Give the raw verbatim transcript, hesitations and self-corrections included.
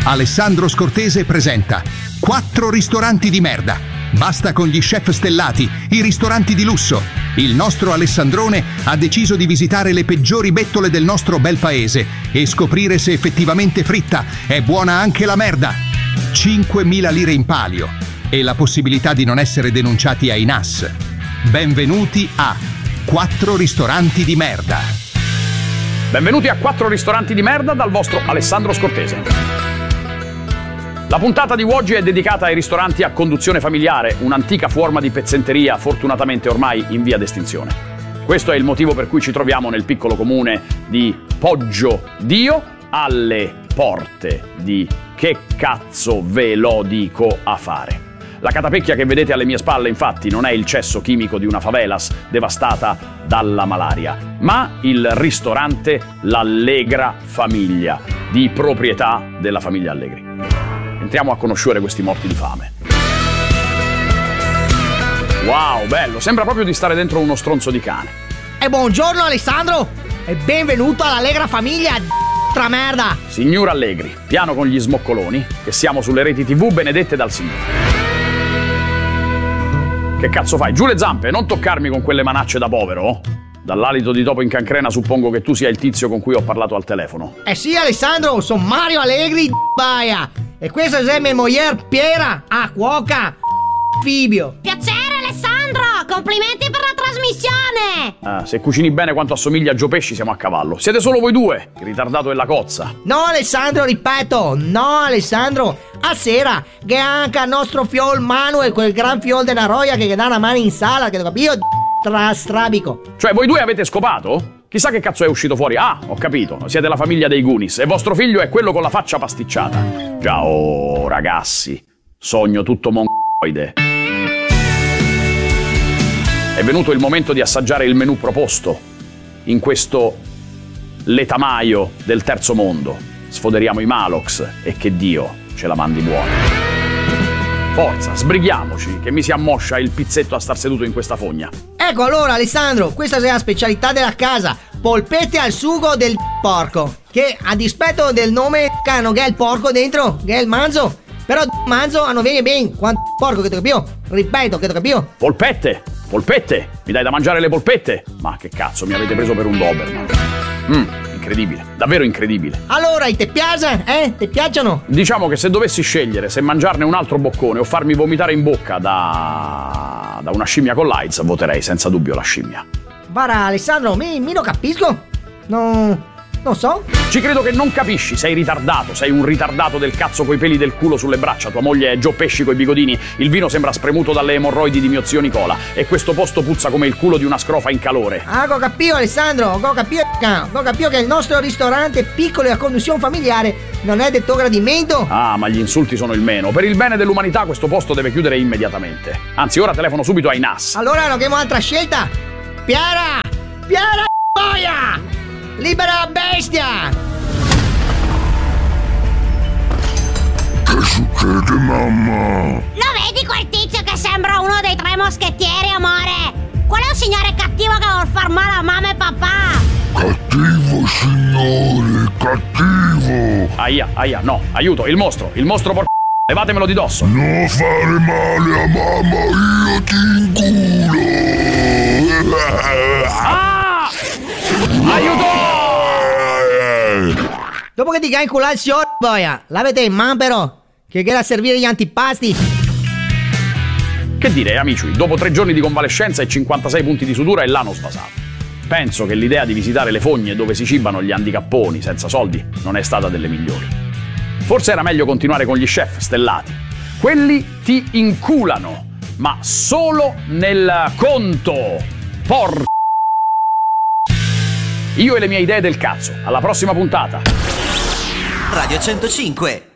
Alessandro Scortese presenta Quattro ristoranti di merda. Basta con gli chef stellati, i ristoranti di lusso. Il nostro Alessandrone ha deciso di visitare le peggiori bettole del nostro bel paese e scoprire se effettivamente fritta è buona anche la merda. cinquemila lire in palio e la possibilità di non essere denunciati ai N A S. Benvenuti a Quattro ristoranti di merda. Benvenuti a Quattro ristoranti di merda dal vostro Alessandro Scortese. La puntata di oggi è dedicata ai ristoranti a conduzione familiare, un'antica forma di pezzenteria fortunatamente ormai in via d'estinzione. Questo è il motivo per cui ci troviamo nel piccolo comune di Poggio Dio, alle porte di Che cazzo ve lo dico a fare. La catapecchia che vedete alle mie spalle, infatti, non è il cesso chimico di una favelas devastata dalla malaria, ma il ristorante L'Allegra Famiglia, di proprietà della famiglia Allegri. Entriamo a conoscere questi morti di fame. Wow, bello, sembra proprio di stare dentro uno stronzo di cane. E buongiorno Alessandro, e benvenuto all'Allegra Famiglia, tra merda. Signor Allegri, piano con gli smoccoloni, che siamo sulle reti tivù benedette dal Signore. Che cazzo fai? Giù le zampe, non toccarmi con quelle manacce da povero. Dall'alito di topo in cancrena suppongo che tu sia il tizio con cui ho parlato al telefono. Eh sì Alessandro, sono Mario Allegri Baia. E questo è mia moglie Piera, a cuoca Fibio. Piacere Alessandro, complimenti per la trasmissione. Ah, se cucini bene quanto assomiglia a Gio Pesci siamo a cavallo. Siete solo voi due, il ritardato e la cozza. No Alessandro, ripeto, no Alessandro. A sera, che anche al nostro fiol Manuel, quel gran fiol della roia che dà una mano in sala, che capito? Tra strabico. Cioè voi due avete scopato? Chissà che cazzo è uscito fuori. Ah, ho capito, siete la famiglia dei Goonies e vostro figlio è quello con la faccia pasticciata. Già, oh, ragazzi, sogno tutto mongoide. È venuto il momento di assaggiare il menù proposto in questo letamaio del terzo mondo. Sfoderiamo i Malox e che Dio ce la mandi buona. Forza, sbrighiamoci, che mi si ammoscia il pizzetto a star seduto in questa fogna. Ecco allora Alessandro, questa è la specialità della casa, polpette al sugo del porco, che a dispetto del nome non è il porco dentro, che è il manzo, però manzo non viene bene quanto porco, che ti capivo? Ripeto, che ti capivo? Polpette, polpette, mi dai da mangiare le polpette? Ma che cazzo, mi avete preso per un Doberman. Mmm, incredibile, davvero incredibile. Allora, ti piace? Eh? Ti piacciono? Diciamo che se dovessi scegliere se mangiarne un altro boccone o farmi vomitare in bocca da, da una scimmia con l'AIDS, voterei senza dubbio la scimmia. Guarda Alessandro, mi, mi lo capisco. No, non so. Ci credo che non capisci, sei ritardato, sei un ritardato del cazzo coi peli del culo sulle braccia, tua moglie è Gio Pesci coi bigodini, il vino sembra spremuto dalle emorroidi di mio zio Nicola e questo posto puzza come il culo di una scrofa in calore. Ah, ho capito Alessandro, ho capito, ho capito che il nostro ristorante piccolo e a conduzione familiare non è del tuo gradimento. Ah, ma gli insulti sono il meno. Per il bene dell'umanità questo posto deve chiudere immediatamente. Anzi, ora telefono subito ai N A S. Allora non abbiamo altra scelta. Piera! Piera boia! Libera la bestia! Che succede, mamma? Lo vedi quel tizio che sembra uno dei tre moschettieri, amore? Qual è un signore cattivo che vuol far male a mamma e papà? Cattivo, signore, cattivo! Aia, aia, no, aiuto, il mostro, il mostro por... levatemelo di dosso. Non fare male a mamma, io ti inculo! Ah! Aiuto! Dopo che ti cai in culo il signor boia, l'avete in mano però, che era a servire gli antipasti. Che dire, amici, dopo tre giorni di convalescenza e cinquantasei punti di sutura e l'ano svasato. Penso che l'idea di visitare le fogne dove si cibano gli handicapponi senza soldi non è stata delle migliori. Forse era meglio continuare con gli chef stellati. Quelli ti inculano, ma solo nel conto. Por... Io e le mie idee del cazzo. Alla prossima puntata. Radio centocinque